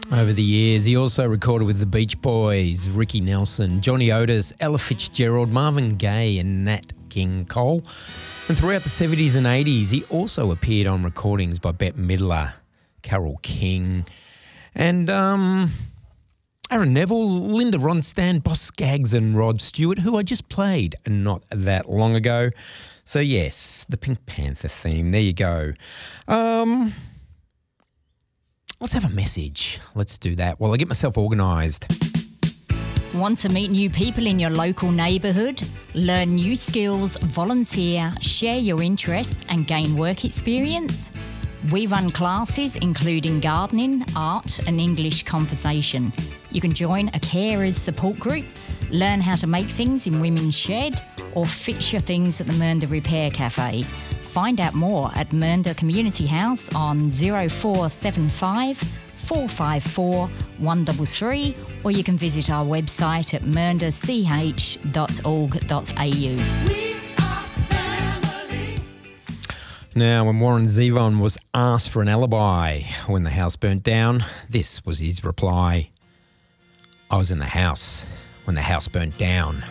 Over the years, he also recorded with the Beach Boys, Ricky Nelson, Johnny Otis, Ella Fitzgerald, Marvin Gaye and Nat King Cole. And throughout the 70s and 80s, he also appeared on recordings by Bette Midler, Carole King, and Aaron Neville, Linda Ronstadt, Boss Skaggs and Rod Stewart, who I just played not that long ago. So yes, the Pink Panther theme. There you go. Let's have a message. Let's do that while I get myself organised. Want to meet new people in your local neighbourhood? Learn new skills, volunteer, share your interests and gain work experience? We run classes including gardening, art and English conversation. You can join a carers support group, learn how to make things in Women's Shed or fix your things at the Mernda Repair Cafe. Find out more at Mernda Community House on 0475 454 133 or you can visit our website at merndach.org.au. Now, when Warren Zevon was asked for an alibi when the house burnt down, this was his reply. I was in the house when the house burnt down.